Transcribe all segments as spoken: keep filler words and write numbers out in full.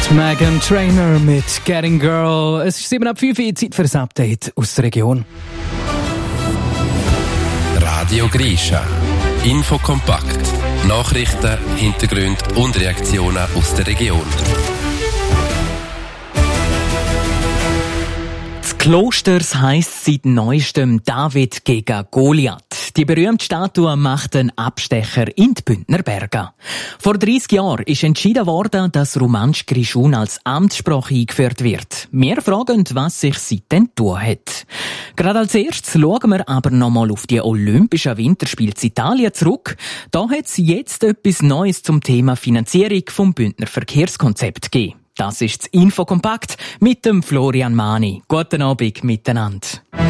Meghan Trainor mit Getting Girl. Es ist sieben ab fünf Uhr, Zeit für ein Update aus der Region. Radio Grisha. Infokompakt. Nachrichten, Hintergründe und Reaktionen aus der Region. Das Klosters heisst seit neuestem David gegen Goliath. Die berühmte Statue macht einen Abstecher in die Bündner Berge. Vor dreissig Jahren ist entschieden worden, dass Romansch Grischun als Amtssprache eingeführt wird. Wir fragen, was sich seitdem getan hat. Gerade als erstes schauen wir aber nochmal auf die Olympischen Winterspiele in Italien zurück. Da hat es jetzt etwas Neues zum Thema Finanzierung vom Bündner Verkehrskonzept gegeben. Das ist das Infokompakt mit dem Florian Mani. Guten Abend miteinander.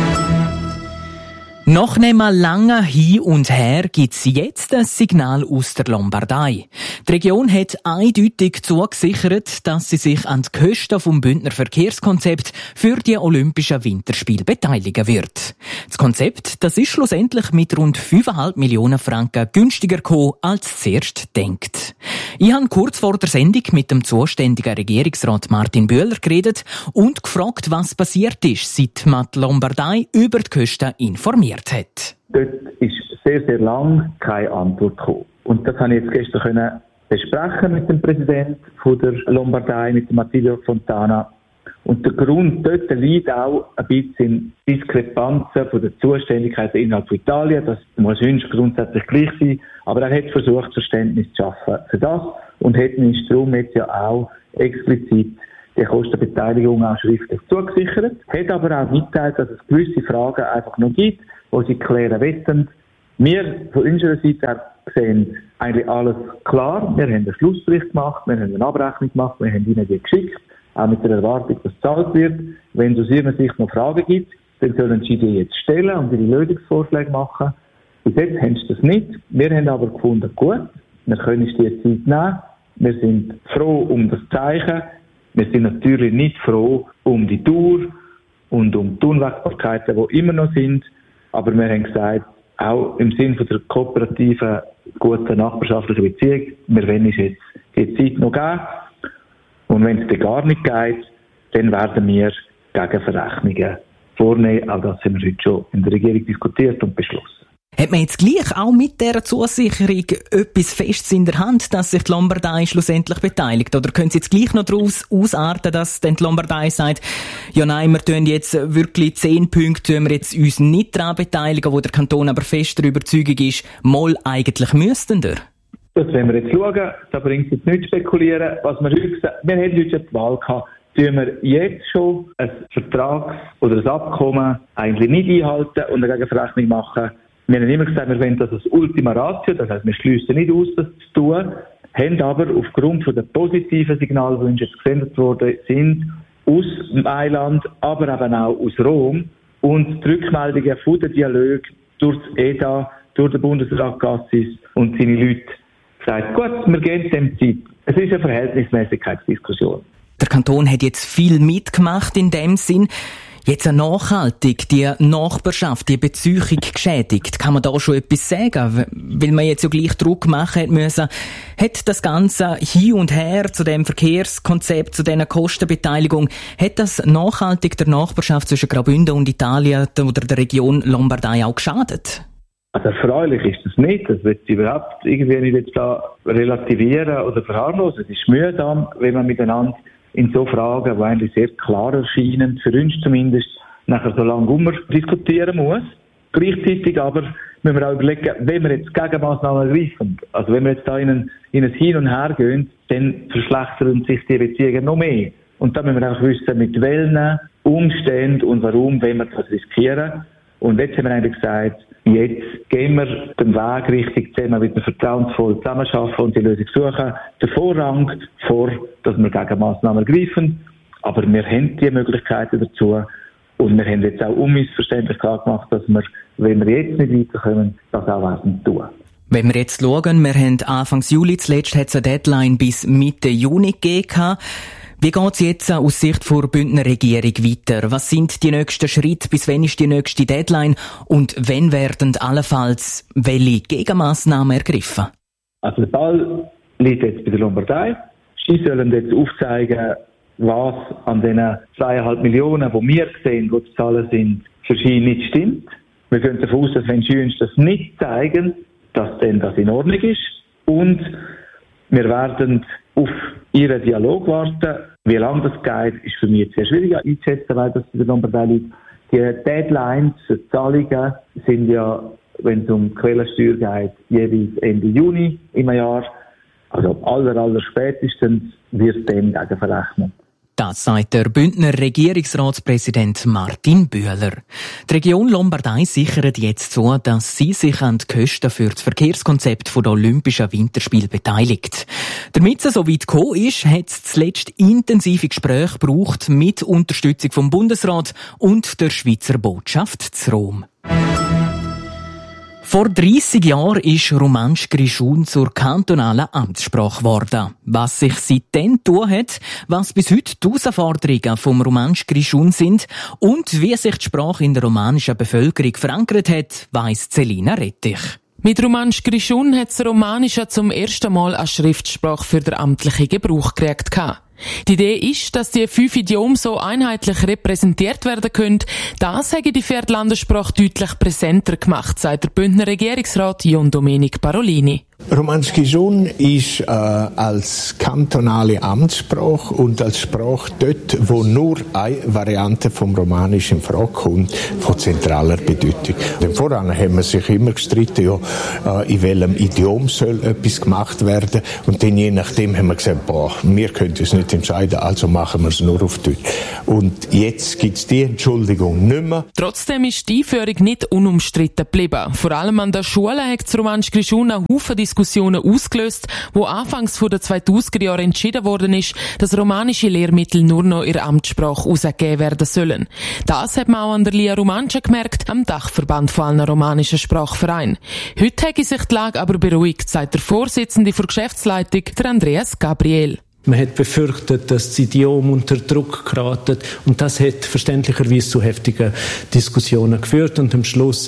Nach einem langen Hin und Her gibt's jetzt ein Signal aus der Lombardei. Die Region hat eindeutig zugesichert, dass sie sich an die Kosten vom Bündner Verkehrskonzept für die Olympischen Winterspiele beteiligen wird. Das Konzept, das ist schlussendlich mit rund fünfeinhalb Millionen Franken günstiger gekommen, als zuerst denkt. Ich habe kurz vor der Sendung mit dem zuständigen Regierungsrat Martin Bühler geredet und gefragt, was passiert ist, seit man die Lombardei über die Kosten informiert hat. Dort ist sehr, sehr lang keine Antwort gekommen. Und das habe ich jetzt gestern können besprechen mit dem Präsidenten von der Lombardei, mit dem Attilio Fontana. Und der Grund dort liegt auch ein bisschen in Diskrepanzen von der Zuständigkeit innerhalb von Italien. Das muss sonst grundsätzlich gleich sein. Aber er hat versucht, Verständnis zu schaffen für das und hat uns darum jetzt ja auch explizit die Kostenbeteiligung auch schriftlich zugesichert. Hat aber auch mitgeteilt, dass es gewisse Fragen einfach noch gibt, die sie klären wollen. Wir von unserer Seite her sehen eigentlich alles klar. Wir haben einen Schlussbericht gemacht, wir haben eine Abrechnung gemacht, wir haben ihnen die geschickt, auch mit der Erwartung, dass gezahlt wird. Wenn es aus ihrer Sicht noch Fragen gibt, dann sollen sie die jetzt stellen und ihre Lösungsvorschläge machen. Bis jetzt haben sie das nicht. Wir haben aber gefunden, gut, wir können uns die Zeit nehmen. Wir sind froh um das Zeichen. Wir sind natürlich nicht froh um die Tour und um die Unwägbarkeiten, die immer noch sind. Aber wir haben gesagt, auch im Sinne von der kooperativen, guten nachbarschaftlichen Beziehung, wir wollen uns jetzt die Zeit noch geben. Und wenn es dann gar nicht geht, dann werden wir Gegenverrechnungen vornehmen. Auch das haben wir heute schon in der Regierung diskutiert und beschlossen. Hat man jetzt gleich auch mit dieser Zusicherung etwas Festes in der Hand, dass sich die Lombardei schlussendlich beteiligt? Oder können Sie jetzt gleich noch daraus ausarten, dass dann die Lombardei sagt, ja nein, wir tun jetzt wirklich zehn Punkte, tun wir jetzt uns nicht daran beteiligen, wo der Kanton aber fest der Überzeugung ist, mal eigentlich müssten wir? Das werden wir jetzt schauen, da bringt es jetzt nicht spekulieren. Was wir heute gesagt haben, wir haben heute die Wahl gehabt, tun wir jetzt schon ein Vertrags- oder ein Abkommen eigentlich nicht einhalten und eine Gegenverrechnung machen. Wir haben immer gesagt, wir wollen das als Ultima Ratio, das heisst, wir schliessen nicht aus, das zu tun, haben aber aufgrund von der positiven Signale, die uns jetzt gesendet worden sind, aus Mailand, aber eben auch aus Rom und die Rückmeldungen von den Dialog durch das E D A, durch den Bundesrat Gassis und seine Leute gesagt, gut, wir gehen dem Zeit. Es ist eine Verhältnismäßigkeitsdiskussion. Der Kanton hat jetzt viel mitgemacht in dem Sinn. Jetzt eine nachhaltig, die Nachbarschaft, die Beziehung geschädigt. Kann man da schon etwas sagen? Weil man jetzt ja gleich Druck machen hat müssen. Hat das Ganze hin und her zu dem Verkehrskonzept, zu dieser Kostenbeteiligung, hat das nachhaltig der Nachbarschaft zwischen Graubünden und Italien oder der Region Lombardei auch geschadet? Also erfreulich ist das nicht. Das wird überhaupt irgendwie nicht jetzt da relativieren oder verharmlosen. Es ist mühsam, wenn man miteinander in so Fragen, die eigentlich sehr klar erscheinen, für uns zumindest, nachher so lange um diskutieren muss. Gleichzeitig aber müssen wir auch überlegen, wenn wir jetzt Gegenmaßnahmen ergreifen, also wenn wir jetzt da in ein, in ein Hin und Her gehen, dann verschlechtern sich die Beziehungen noch mehr. Und da müssen wir auch wissen, mit welchen Umständen und warum wollen wir das riskieren. Und jetzt haben wir eigentlich gesagt, jetzt gehen wir den Weg richtig zusammen, wieder vertrauensvoll zusammenarbeiten und die Lösung suchen. Der Vorrang vor, dass wir Gegenmaßnahmen ergreifen. Aber wir haben die Möglichkeiten dazu. Und wir haben jetzt auch unmissverständlich klar gemacht, dass wir, wenn wir jetzt nicht weiterkommen, das auch werden tun. Wenn wir jetzt schauen, wir haben Anfang Juli, zuletzt hat es eine Deadline bis Mitte Juni gegeben. Wie geht es jetzt aus Sicht der Bündner Regierung weiter? Was sind die nächsten Schritte? Bis wann ist die nächste Deadline? Und wann werden allenfalls welche Gegenmaßnahmen ergriffen? Also der Ball liegt jetzt bei der Lombardei. Sie sollen jetzt aufzeigen, was an den zweieinhalb Millionen, die wir sehen, die zu zahlen sind, für sie nicht stimmt. Wir gehen davon aus, dass wenn sie uns das nicht zeigen, dass dann das in Ordnung ist. Und wir werden auf ihren Dialog warten. Wie lange das geht, ist für mich sehr schwierig einzuschätzen, weil das in der Lombardei liegt. Die Deadlines für die Zahlungen sind ja, wenn es um Quellensteuer geht, jeweils Ende Juni im Jahr. Also aller, aller spätestens wird dem gegen verrechnen. Das sagt der Bündner Regierungsratspräsident Martin Bühler. Die Region Lombardei sichert jetzt so, dass sie sich an die Kosten für das Verkehrskonzept der Olympischen Winterspiele beteiligt. Damit es so weit gekommen ist, hat es zuletzt intensive Gespräche gebraucht mit Unterstützung vom Bundesrat und der Schweizer Botschaft zu Rom. Vor dreissig Jahren ist Romansch Grischun zur kantonalen Amtssprache geworden. Was sich seitdem getan hat, was bis heute die Herausforderungen vom Romansch Grischun sind und wie sich die Sprache in der romanischen Bevölkerung verankert hat, weiss Celina Rettich. Mit Romansch Grischun hat das Romanische zum ersten Mal als Schriftsprache für den amtlichen Gebrauch gekriegt. Die Idee ist, dass die fünf Idiome so einheitlich repräsentiert werden können. Das hätte die vierte Landessprache deutlich präsenter gemacht, sagt der Bündner Regierungsrat John Domenic Parolini. Romansch Grischun ist äh, als kantonale Amtssprache und als Sprache dort, wo nur eine Variante vom Romanisch in Frage kommt, von zentraler Bedeutung. Denn voran haben wir sich immer gestritten, ja, äh, in welchem Idiom soll etwas gemacht werden. Und dann je nachdem haben wir gesagt, boah, wir können es nicht entscheiden, also machen wir es nur auf Deutsch. Und jetzt gibt es die Entschuldigung nicht mehr. Trotzdem ist die Einführung nicht unumstritten geblieben. Vor allem an der Schule hat das Romansch Grischun einen Haufen Diskussionen ausgelöst, wo anfangs vor den zweitausender Jahren entschieden worden ist, dass romanische Lehrmittel nur noch in der Amtssprache ausgegeben werden sollen. Das hat man auch an der Lia Romancia gemerkt, am Dachverband von allen romanischen Sprachvereinen. Heute hat sich die Lage aber beruhigt, sagt der Vorsitzende der Geschäftsleitung, der Andreas Gabriel. Man hat befürchtet, dass das Idiom unter Druck geraten und das hat verständlicherweise zu heftigen Diskussionen geführt und am Schluss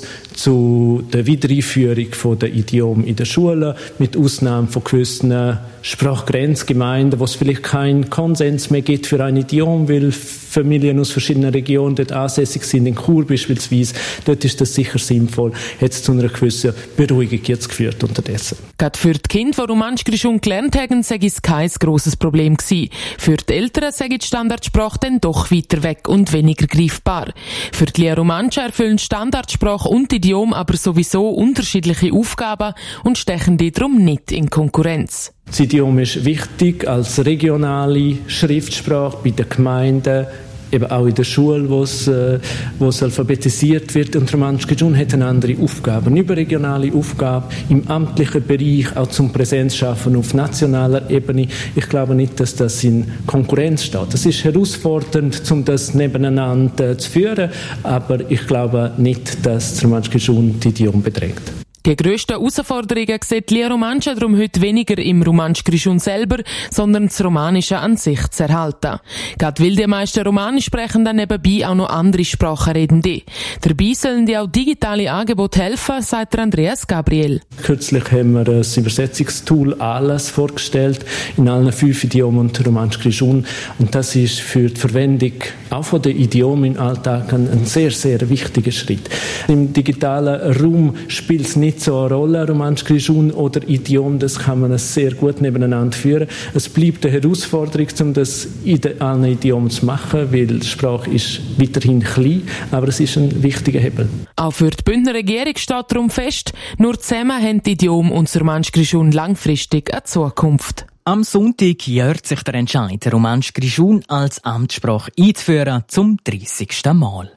zu der Wiedereinführung von der Idiom in der Schule mit Ausnahme von gewissen Sprachgrenzgemeinden, wo es vielleicht keinen Konsens mehr gibt für ein Idiom, weil Familien aus verschiedenen Regionen dort ansässig sind, in Chur beispielsweise. Dort ist das sicher sinnvoll. Hat es zu einer gewissen Beruhigung jetzt geführt unterdessen. Gerade für die Kinder, die Romansch Grischun gelernt haben, sei es kein grosses Problem gewesen. Für die Eltern sei die Standardsprache dann doch weiter weg und weniger greifbar. Für die Lia Romancia erfüllen Standardsprache und Idiom aber sowieso unterschiedliche Aufgaben und stechen die darum nicht in Konkurrenz. Das Idiom ist wichtig als regionale Schriftsprache bei den Gemeinden, eben auch in der Schule, wo es, äh, wo es alphabetisiert wird. Und Romansch Grischun hat eine andere Aufgabe, eine überregionale Aufgabe im amtlichen Bereich, auch zum Präsenzschaffen auf nationaler Ebene. Ich glaube nicht, dass das in Konkurrenz steht. Das ist herausfordernd, um das nebeneinander zu führen, aber ich glaube nicht, dass Romansch Grischun die Idiom bedrängt. Die grössten Herausforderungen sieht Lia Romancia darum heute weniger im Romansch Grischun selber, sondern das Romanische an sich zu erhalten. Gerade weil die meisten Romanisch sprechen, dann nebenbei auch noch andere Sprachen reden die. Dabei sollen die auch digitale Angebote helfen, sagt der Andreas Gabriel. Kürzlich haben wir das Übersetzungstool «Alles» vorgestellt, in allen fünf Idiomen und Romansch Grischun. Und das ist für die Verwendung auch von den Idiomen im Alltag ein sehr, sehr wichtiger Schritt. Im digitalen Raum spielt es nicht so eine Rolle, Romansch Grischun oder Idiom, das kann man sehr gut nebeneinander führen. Es bleibt eine Herausforderung, um das in allen Idiomen zu machen, weil die Sprache ist weiterhin klein, aber es ist ein wichtiger Hebel. Auch für die Bündner Regierung steht darum fest, nur zusammen haben die Idiom und das Romansch Grischun langfristig eine Zukunft. Am Sonntag jährt sich der Entscheid, Romansch Grischun als Amtssprache einzuführen, zum dreißigsten Mal.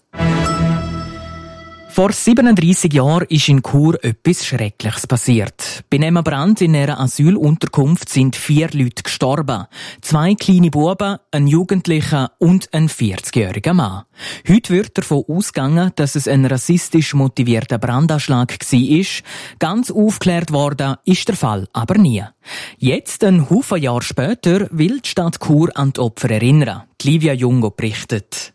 Vor siebenunddreissig Jahren ist in Chur etwas Schreckliches passiert. Bei einem Brand in einer Asylunterkunft sind vier Leute gestorben. Zwei kleine Buben, ein Jugendlicher und ein vierzigjähriger Mann. Heute wird davon ausgegangen, dass es ein rassistisch motivierter Brandanschlag war. Ganz aufgeklärt worden ist der Fall aber nie. Jetzt, ein Haufen Jahre später, will die Stadt Chur an die Opfer erinnern. Livia Jungo berichtet.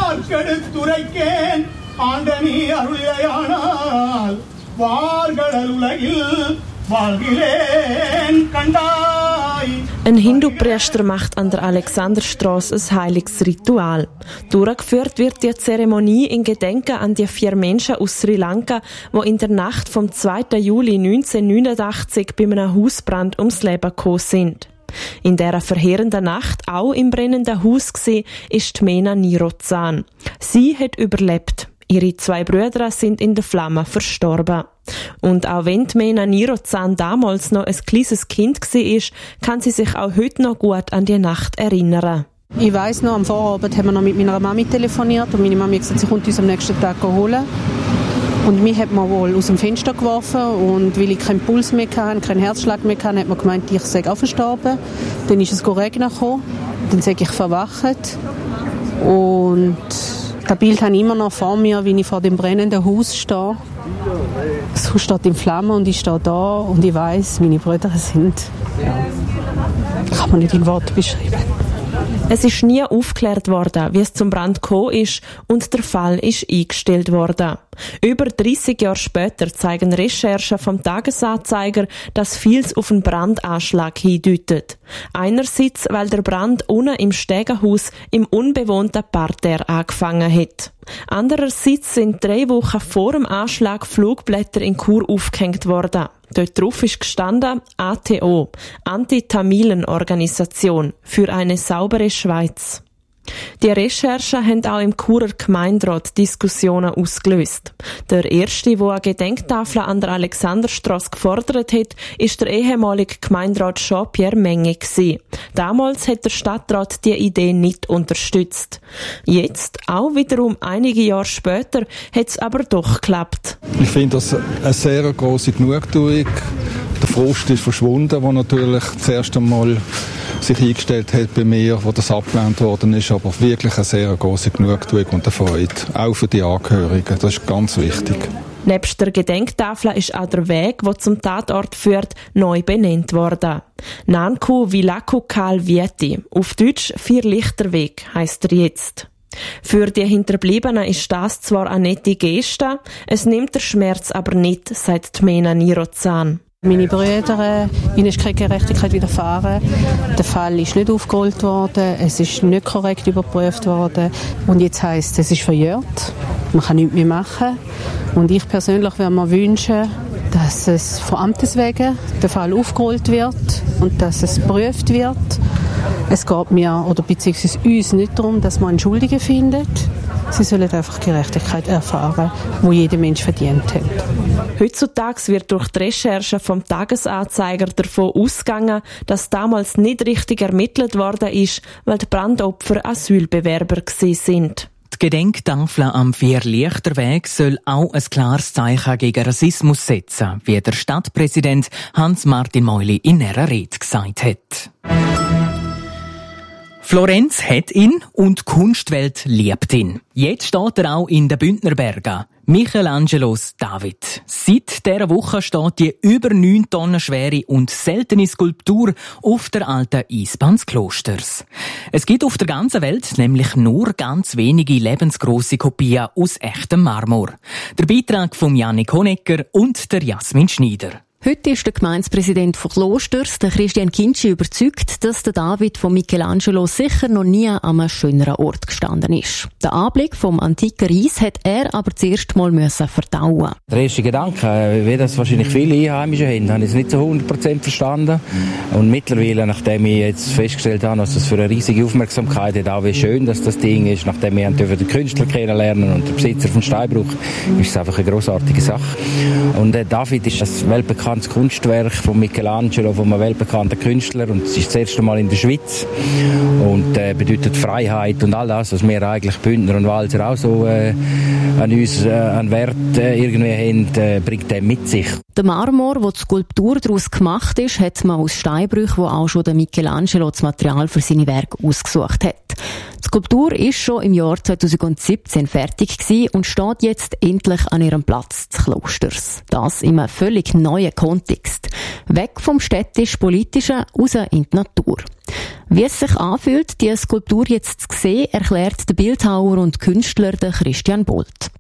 Antony அருளையானால் வார்கடல் உலகில் வாழ்கிறேன் கண்டாய் Ein Hindu-Priester macht an der Alexanderstraße ein heiliges Ritual. Durchgeführt wird die Zeremonie in Gedenken an die vier Menschen aus Sri Lanka, die in der Nacht vom zweiten Juli neunzehnhundertneunundachtzig bei einem Hausbrand ums Leben gekommen sind. In dieser verheerenden Nacht auch im brennenden Haus war, ist Mena Nirozan. Sie hat überlebt. Ihre zwei Brüder sind in der Flamme verstorben. Und auch wenn Mena Nirozan damals noch ein kleines Kind war, kann sie sich auch heute noch gut an die Nacht erinnern. Ich weiss noch, am Vorabend haben wir noch mit meiner Mami telefoniert und meine Mami hat gesagt, sie kommt uns am nächsten Tag holen. Und mich hat man wohl aus dem Fenster geworfen und weil ich keinen Puls mehr hatte, keinen Herzschlag mehr hatte, hat man gemeint, ich sei auch verstorben. Dann ist es regnen gekommen, dann sage ich verwacht und das Bild habe ich immer noch vor mir, wie ich vor dem brennenden Haus stehe. Das Haus steht in Flammen und ich stehe da und ich weiss, meine Brüder sind. Ja. Kann man nicht in Worten beschreiben. Es ist nie aufgeklärt worden, wie es zum Brand gekommen ist und der Fall ist eingestellt worden. Über dreissig Jahre später zeigen Recherchen vom Tagesanzeiger, dass vieles auf einen Brandanschlag hindeutet. Einerseits, weil der Brand unten im Stegenhaus im unbewohnten Parterre angefangen hat. Andererseits sind drei Wochen vor dem Anschlag Flugblätter in Chur aufgehängt worden. Dort drauf ist gestanden A T O, Anti-Tamilen-Organisation für eine saubere Schweiz. Die Recherchen haben auch im Churer Gemeinderat Diskussionen ausgelöst. Der erste, der eine Gedenktafel an der Alexanderstraße gefordert hat, ist der ehemalige Gemeinderat Jean-Pierre Menge gewesen. Damals hat der Stadtrat die Idee nicht unterstützt. Jetzt, auch wiederum einige Jahre später, hat es aber doch geklappt. Ich finde das eine sehr grosse Genugtuung. Der Frust ist verschwunden, der natürlich das erste Mal sich eingestellt hat bei mir, wo das abgelehnt worden ist, aber wirklich eine sehr grosse Genugtuung und eine Freude, auch für die Angehörigen. Das ist ganz wichtig. Nebst der Gedenktafel ist auch der Weg, der zum Tatort führt, neu benannt worden. Nanku Vilaku Kal Vieti, auf Deutsch Vier-Lichter-Weg, heisst er jetzt. Für die Hinterbliebenen ist das zwar eine nette Geste, es nimmt der Schmerz aber nicht, sagt Mena Nirozan. Meine Brüder, ihnen ist keine Gerechtigkeit widerfahren. Der Fall ist nicht aufgerollt worden, es ist nicht korrekt überprüft worden. Und jetzt heisst es, es ist verjährt, man kann nichts mehr machen. Und ich persönlich würde mir wünschen, dass es von Amtes wegen der Fall aufgerollt wird und dass es geprüft wird. Es geht mir oder beziehungsweise uns nicht darum, dass man einen Schuldigen findet. Sie sollen einfach Gerechtigkeit erfahren, die jeder Mensch verdient hat. Heutzutage wird durch die Recherche vom Tagesanzeiger davon ausgegangen, dass damals nicht richtig ermittelt worden ist, weil die Brandopfer Asylbewerber gewesen sind. Die Gedenktafel am Vier-Lichter-Weg soll auch ein klares Zeichen gegen Rassismus setzen, wie der Stadtpräsident Hans-Martin Meuli in einer Rede gesagt hat. Florenz hat ihn und die Kunstwelt liebt ihn. Jetzt steht er auch in den Bündnerbergen. Michelangelos David. Seit dieser Woche steht die über neun Tonnen schwere und seltene Skulptur auf der alten Eisbahn des Klosters. Es gibt auf der ganzen Welt nämlich nur ganz wenige lebensgrosse Kopien aus echtem Marmor. Der Beitrag von Janik Honecker und der Jasmin Schneider. Heute ist der Gemeindepräsident von Klosters, der Christian Kinci, überzeugt, dass der David von Michelangelo sicher noch nie an einem schöneren Ort gestanden ist. Den Anblick vom antiken Reis hat er aber zuerst mal müssen verdauen. Der erste Gedanke, wie das wahrscheinlich viele Einheimische haben, habe ich es nicht zu hundert Prozent verstanden. Und mittlerweile, nachdem ich jetzt festgestellt habe, dass das für eine riesige Aufmerksamkeit hat, auch wie schön dass das Ding ist, nachdem wir den Künstler kennenlernen und den Besitzer vom Steinbruch, ist es einfach eine grossartige Sache. Und äh, David ist das weltbekannte Das Kunstwerk von Michelangelo, von einem weltbekannten Künstler, und es ist das erste Mal in der Schweiz und äh, bedeutet Freiheit und all das, was wir eigentlich Bündner und Walser auch so äh, an uns äh, an Wert äh, irgendwie haben, äh, bringt der mit sich. Der Marmor, wo die Skulptur daraus gemacht ist, hat man aus Steinbrüchen, wo auch schon der Michelangelo das Material für seine Werke ausgesucht hat. Die Skulptur ist schon im Jahr zweitausendsiebzehn fertig gewesen und steht jetzt endlich an ihrem Platz des Klosters. Das in einem völlig neuen Kontext. Weg vom städtisch-politischen, raus in die Natur. Wie es sich anfühlt, diese Skulptur jetzt zu sehen, erklärt der Bildhauer und Künstler Christian Bolt.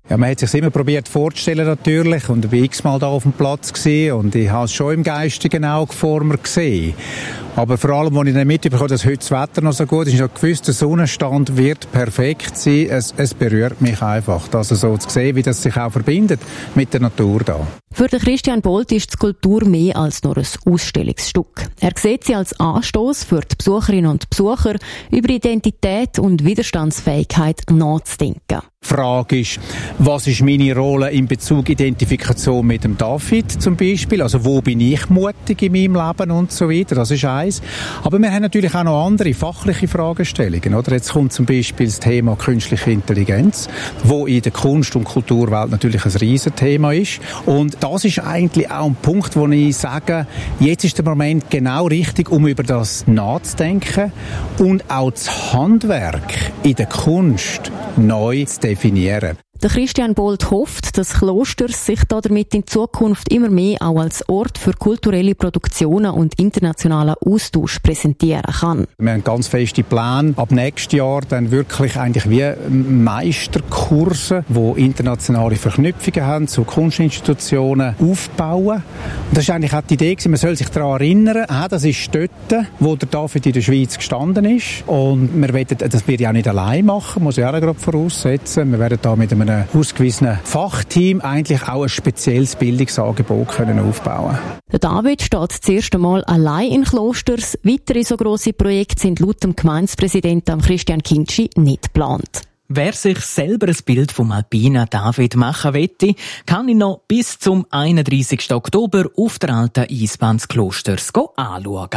Ja, man hat sich immer probiert vorzustellen natürlich und ich war x-mal da auf dem Platz gewesen und ich habe es schon im geistigen Auge vor mir gesehen. Aber vor allem, als ich dann mitbekomme, dass heute das Wetter noch so gut ist, ist noch gewusst, der Sonnenstand wird perfekt sein. Es, es berührt mich einfach, das so zu sehen, wie das sich auch verbindet mit der Natur da. Für den Christian Bolt ist die Skulptur mehr als nur ein Ausstellungsstück. Er sieht sie als Anstoß für die Besucherinnen und Besucher, über Identität und Widerstandsfähigkeit nachzudenken. Die Frage ist, was ist meine Rolle in Bezug Identifikation mit dem David zum Beispiel? Also wo bin ich mutig in meinem Leben und so weiter? Das ist eins. Aber wir haben natürlich auch noch andere fachliche Fragestellungen. Oder? Jetzt kommt zum Beispiel das Thema künstliche Intelligenz, wo in der Kunst- und Kulturwelt natürlich ein Riesenthema ist. Und das ist eigentlich auch ein Punkt, wo ich sage, jetzt ist der Moment genau richtig, um über das nachzudenken und auch das Handwerk in der Kunst neu zu definieren. Der Christian Bolt hofft, dass Klosters sich damit in Zukunft immer mehr auch als Ort für kulturelle Produktionen und internationalen Austausch präsentieren kann. Wir haben ganz feste Pläne, ab nächstes Jahr dann wirklich eigentlich wie Meisterkurse, die internationale Verknüpfungen haben zu Kunstinstitutionen, aufbauen. Und das ist eigentlich auch die Idee, man soll sich daran erinnern, ah, das ist dort, wo der David in der Schweiz gestanden ist. Und wir werden, das wird ja auch nicht allein machen, muss ich auch gerade voraussetzen. Wir werden da mit einem einem ausgewiesenen Fachteam eigentlich auch ein spezielles Bildungsangebot können aufbauen. Der David steht das erste Mal allein in Klosters. Weitere so grosse Projekte sind laut dem Gemeindepräsidenten Christian Kintschi nicht geplant. Wer sich selber ein Bild vom alpinen David machen wette, kann ihn noch bis zum einunddreissigsten Oktober auf der alten Eisbahn des Klosters anschauen.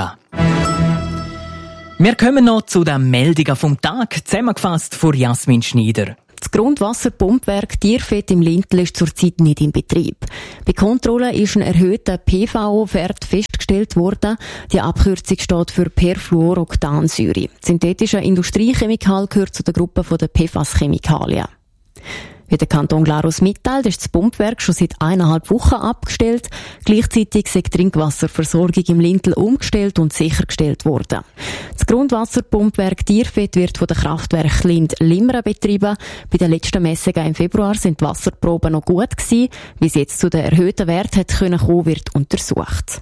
Wir kommen noch zu den Meldungen vom Tag, zusammengefasst von Jasmin Schneider. Das Grundwasserpumpwerk Tierfett im Lintel ist zurzeit nicht in Betrieb. Bei Kontrollen ist ein erhöhter P V O-Wert festgestellt worden. Die Abkürzung steht für Perfluoroktansäure. Synthetische Industriechemikal gehört zu der Gruppe der P F A S-Chemikalien. Wie der Kanton Glarus mitteilt, ist das Pumpwerk schon seit eineinhalb Wochen abgestellt. Gleichzeitig ist die Trinkwasserversorgung im Lintel umgestellt und sichergestellt worden. Das Grundwasserpumpwerk Tierfett wird von der Kraftwerk Lind-Limra betrieben. Bei den letzten Messungen im Februar sind die Wasserproben noch gut gewesen. Wie es jetzt zu den erhöhten Werten hat können kommen, wird untersucht.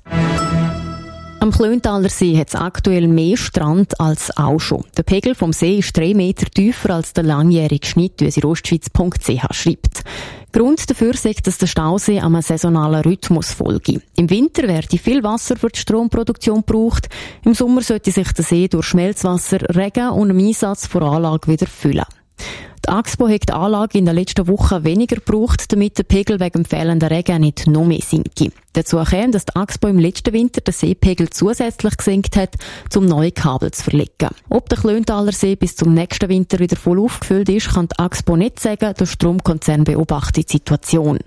Am Klöntaler See hat es aktuell mehr Strand als auch schon. Der Pegel vom See ist drei Meter tiefer als der langjährige Schnitt, wie es in ostschweiz punkt c h schreibt. Grund dafür ist, dass der Stausee einem saisonalen Rhythmus folge. Im Winter werde viel Wasser für die Stromproduktion gebraucht. Im Sommer sollte sich der See durch Schmelzwasser, Regen und einen Einsatz von Anlage wieder füllen. Die Axpo hat die Anlage in den letzten Wochen weniger gebraucht, damit der Pegel wegen dem fehlenden Regen nicht noch mehr sinke. Dazu käme, dass die Axpo im letzten Winter den Seepegel zusätzlich gesenkt hat, um neue Kabel zu verlegen. Ob der Klöntaler See bis zum nächsten Winter wieder voll aufgefüllt ist, kann die Axpo nicht sagen. Der Stromkonzern beobachtet die Situation.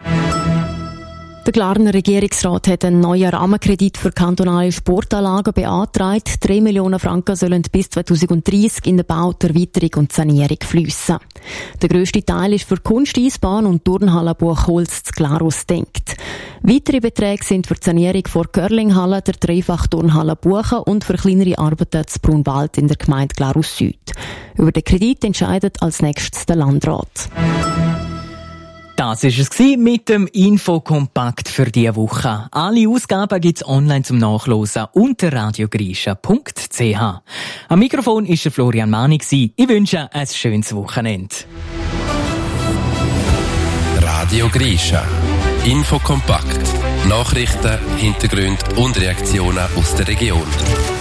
Der Glarner Regierungsrat hat einen neuen Rahmenkredit für kantonale Sportanlagen beantragt. Drei Millionen Franken sollen bis zweitausenddreissig in den Bau, die Erweiterung und die Sanierung fliessen. Der grösste Teil ist für die Kunsteisbahn und Turnhalle Buchholz zu Glarus gedacht. Weitere Beträge sind für die Sanierung vor Curlinghalle, der Dreifach-Turnhalle Buchen und für kleinere Arbeiten zu Brunwald in der Gemeinde Glarus Süd. Über den Kredit entscheidet als nächstes der Landrat. Das war es mit dem Infokompakt für diese Woche. Alle Ausgaben gibt's online zum Nachlesen unter radiogrischa punkt c h. Am Mikrofon war der Florian Mani. Ich wünsche ein schönes Wochenende. Radio Grischa. Infokompakt. Nachrichten, Hintergründe und Reaktionen aus der Region.